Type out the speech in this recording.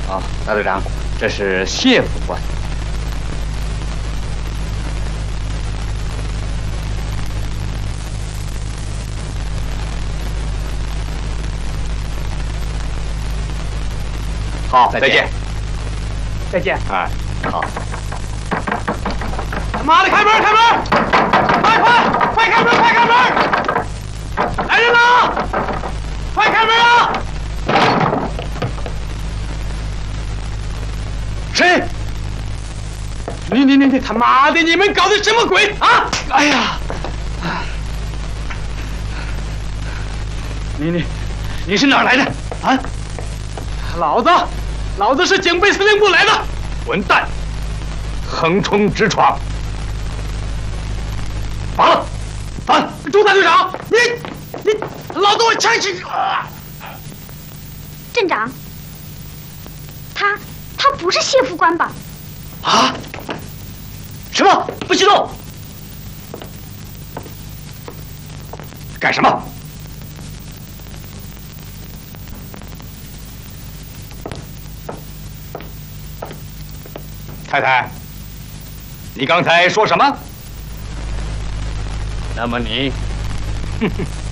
啊，大队长，这是谢副官。好，再见。 再见。 哎，好。 他妈的，开门！开门！快开门！快开门！来人呐！快开门啊！ 谁？ 你他妈的！你们搞的什么鬼啊？ 哎呀！你是哪儿来的啊？ 老子是警备司令部来的。 混蛋！横冲直闯！完了！完！ 朱大队长，你，老子我枪起！ 镇长，他不是谢副官吧？ 啊？什么？不许动！干什么？太太，你刚才说什么？那么你，